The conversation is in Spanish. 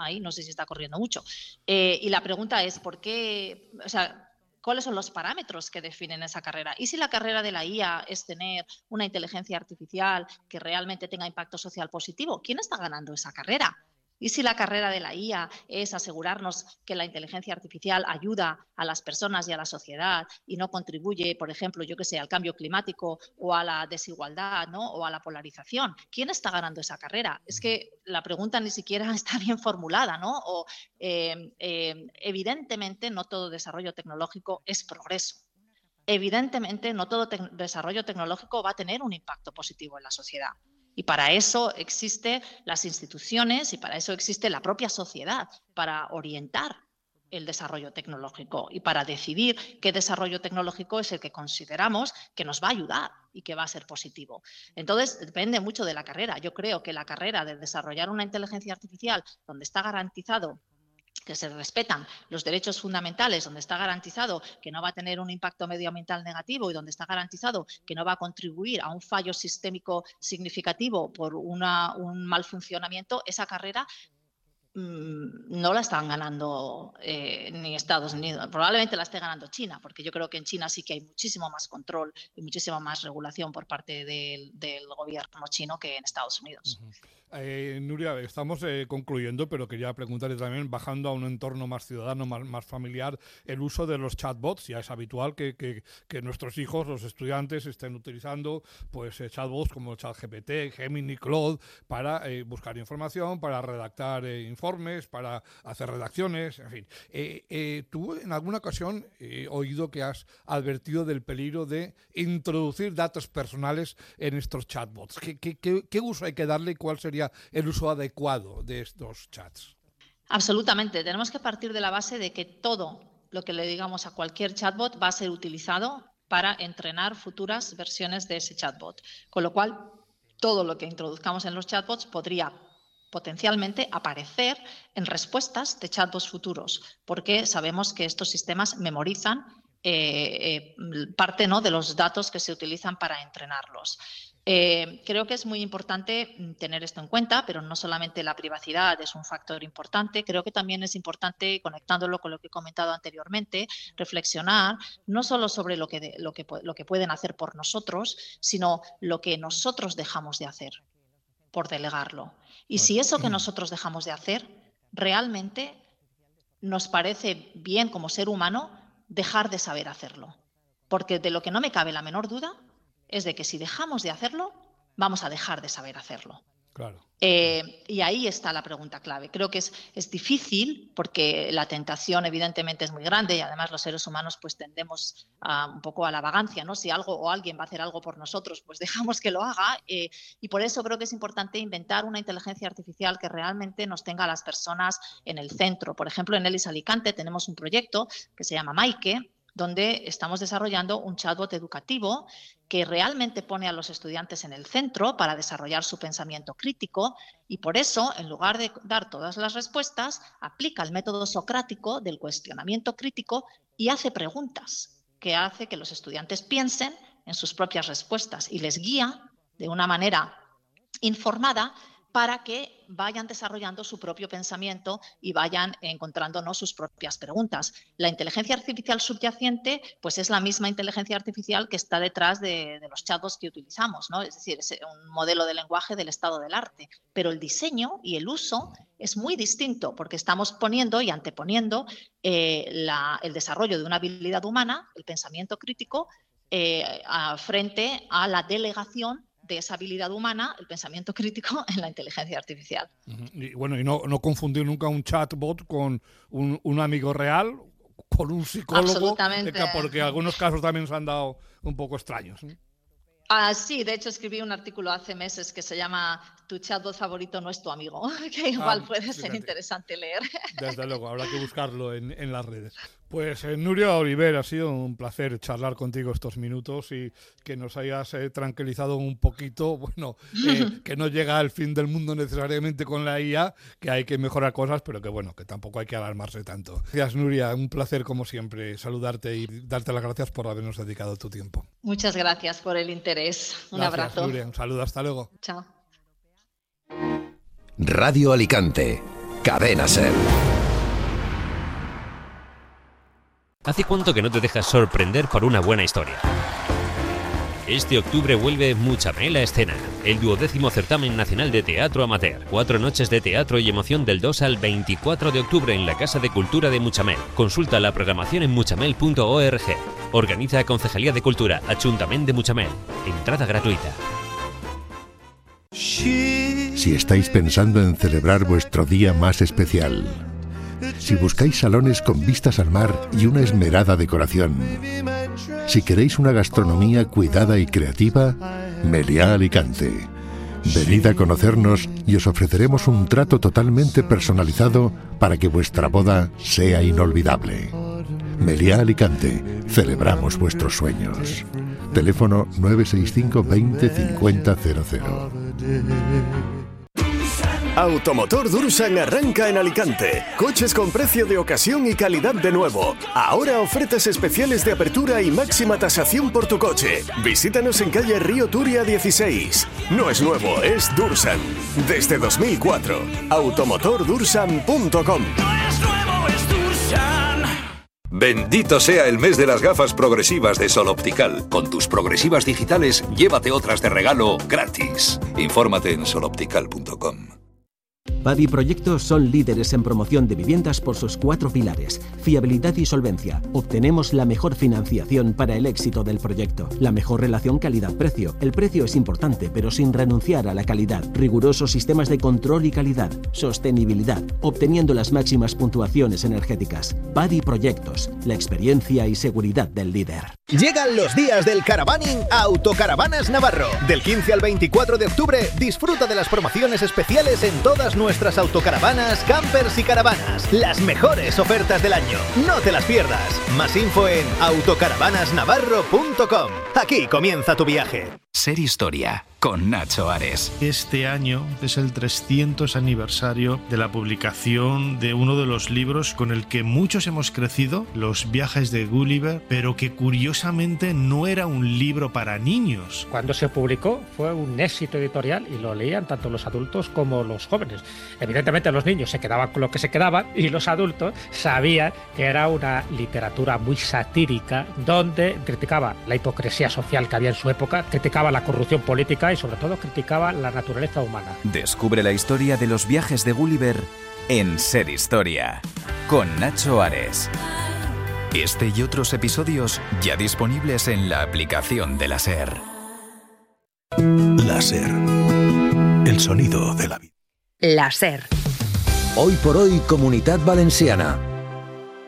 ahí, no sé si está corriendo mucho. Y la pregunta es, ¿por qué? O sea, ¿cuáles son los parámetros que definen esa carrera? Y si la carrera de la IA es tener una inteligencia artificial que realmente tenga impacto social positivo, ¿quién está ganando esa carrera? Y si la carrera de la IA es asegurarnos que la inteligencia artificial ayuda a las personas y a la sociedad y no contribuye, por ejemplo, yo que sé, al cambio climático o a la desigualdad, ¿no? O a la polarización, ¿quién está ganando esa carrera? Es que la pregunta ni siquiera está bien formulada, ¿no? O, evidentemente, no todo desarrollo tecnológico es progreso. Evidentemente, no todo desarrollo tecnológico va a tener un impacto positivo en la sociedad. Y para eso existen las instituciones y para eso existe la propia sociedad, para orientar el desarrollo tecnológico y para decidir qué desarrollo tecnológico es el que consideramos que nos va a ayudar y que va a ser positivo. Entonces, depende mucho de la carrera. Yo creo que la carrera de desarrollar una inteligencia artificial donde está garantizado que se respetan los derechos fundamentales, donde está garantizado que no va a tener un impacto medioambiental negativo y donde está garantizado que no va a contribuir a un fallo sistémico significativo por un mal funcionamiento, esa carrera no la están ganando ni Estados Unidos. Probablemente la esté ganando China, porque yo creo que en China sí que hay muchísimo más control y muchísima más regulación por parte del gobierno chino que en Estados Unidos. Nuria, estamos concluyendo, pero quería preguntarle también, bajando a un entorno más ciudadano, más familiar, el uso de los chatbots. Ya es habitual que nuestros hijos, los estudiantes, estén utilizando pues chatbots como ChatGPT, Gemini, Claude, para buscar información, para redactar informes, para hacer redacciones, en fin. Tú en alguna ocasión he oído que has advertido del peligro de introducir datos personales en estos chatbots. ¿Qué uso hay que darle y cuál sería el uso adecuado de estos chats? Absolutamente. Tenemos que partir de la base de que todo lo que le digamos a cualquier chatbot va a ser utilizado para entrenar futuras versiones de ese chatbot. Con lo cual, todo lo que introduzcamos en los chatbots podría potencialmente aparecer en respuestas de chatbots futuros, porque sabemos que estos sistemas memorizan parte, ¿no?, de los datos que se utilizan para entrenarlos. Creo que es muy importante tener esto en cuenta, pero no solamente la privacidad es un factor importante, creo que también es importante, conectándolo con lo que he comentado anteriormente, reflexionar no solo sobre lo que pueden hacer por nosotros, sino lo que nosotros dejamos de hacer por delegarlo. Y si eso que nosotros dejamos de hacer realmente nos parece bien como ser humano, dejar de saber hacerlo. Porque de lo que no me cabe la menor duda es de que si dejamos de hacerlo, vamos a dejar de saber hacerlo. Claro. Y ahí está la pregunta clave. Creo que es difícil porque la tentación evidentemente es muy grande y además los seres humanos pues tendemos un poco a la vagancia, ¿no? Si algo o alguien va a hacer algo por nosotros, pues dejamos que lo haga y por eso creo que es importante inventar una inteligencia artificial que realmente nos tenga a las personas en el centro. Por ejemplo, en ELIS Alicante tenemos un proyecto que se llama Maike, donde estamos desarrollando un chatbot educativo que realmente pone a los estudiantes en el centro para desarrollar su pensamiento crítico y por eso, en lugar de dar todas las respuestas, aplica el método socrático del cuestionamiento crítico y hace preguntas que hace que los estudiantes piensen en sus propias respuestas y les guía de una manera informada para que vayan desarrollando su propio pensamiento y vayan encontrándonos sus propias preguntas. La inteligencia artificial subyacente pues es la misma inteligencia artificial que está detrás de los chatbots que utilizamos, ¿no? Es decir, es un modelo de lenguaje del estado del arte, pero el diseño y el uso es muy distinto porque estamos poniendo y anteponiendo el desarrollo de una habilidad humana, el pensamiento crítico, frente a la delegación de esa habilidad humana, el pensamiento crítico, en la inteligencia artificial. Y bueno, y no confundir nunca un chatbot con un amigo real, con un psicólogo, porque en algunos casos también se han dado un poco extraños, ¿no? Sí, de hecho escribí un artículo hace meses que se llama Tu chatbot favorito no es tu amigo, que igual puede ser interesante leer. Desde luego, habrá que buscarlo en las redes. Pues Nuria Oliver, ha sido un placer charlar contigo estos minutos y que nos hayas tranquilizado un poquito, bueno, que no llega al fin del mundo necesariamente con la IA, que hay que mejorar cosas, pero que bueno, que tampoco hay que alarmarse tanto. Gracias, Nuria, un placer como siempre saludarte y darte las gracias por habernos dedicado tu tiempo. Muchas gracias por el interés. Un abrazo. Gracias, Nuria. Un saludo, hasta luego. Chao. Radio Alicante, Cadena SER. ¿Hace cuánto que no te dejas sorprender por una buena historia? Este octubre vuelve Muchamel a escena, el 12º certamen nacional de teatro amateur. 4 noches de teatro y emoción del 2 al 24 de octubre en la Casa de Cultura de Muchamel. Consulta la programación en muchamel.org. Organiza Concejalía de Cultura, Ayuntamiento de Muchamel. Entrada gratuita. Si estáis pensando en celebrar vuestro día más especial, si buscáis salones con vistas al mar y una esmerada decoración, si queréis una gastronomía cuidada y creativa, Meliá Alicante. Venid a conocernos y os ofreceremos un trato totalmente personalizado para que vuestra boda sea inolvidable. Meliá Alicante, celebramos vuestros sueños. Teléfono 965 20 50 00. Automotor Dursan arranca en Alicante. Coches con precio de ocasión y calidad de nuevo. Ahora ofertas especiales de apertura y máxima tasación por tu coche. Visítanos en calle Río Turia 16. No es nuevo, es Dursan. Desde 2004. Automotordursan.com. Bendito sea el mes de las gafas progresivas de Sol Optical. Con tus progresivas digitales, llévate otras de regalo gratis. Infórmate en soloptical.com. Padi Proyectos son líderes en promoción de viviendas por sus 4 pilares: fiabilidad y solvencia. Obtenemos la mejor financiación para el éxito del proyecto. La mejor relación calidad-precio. El precio es importante, pero sin renunciar a la calidad. Rigurosos sistemas de control y calidad. Sostenibilidad, obteniendo las máximas puntuaciones energéticas. Padi Proyectos, la experiencia y seguridad del líder. Llegan los días del caravaning a Autocaravanas Navarro. Del 15 al 24 de octubre, disfruta de las promociones especiales en todas nuestras autocaravanas, campers y caravanas. Las mejores ofertas del año. No te las pierdas. Más info en autocaravanas-navarro.com. Aquí comienza tu viaje. Ser Historia, con Nacho Ares. Este año es el 300 aniversario de la publicación de uno de los libros con el que muchos hemos crecido, Los viajes de Gulliver, pero que curiosamente no era un libro para niños. Cuando se publicó fue un éxito editorial y lo leían tanto los adultos como los jóvenes. Evidentemente los niños se quedaban con lo que se quedaban y los adultos sabían que era una literatura muy satírica donde criticaba la hipocresía social que había en su época, criticaba la corrupción política y sobre todo criticaba la naturaleza humana. Descubre la historia de los viajes de Gulliver en Ser Historia, con Nacho Ares. Este y otros episodios ya disponibles en la aplicación de la SER. La SER, el sonido de la vida. La SER. Hoy por hoy, Comunitat Valenciana.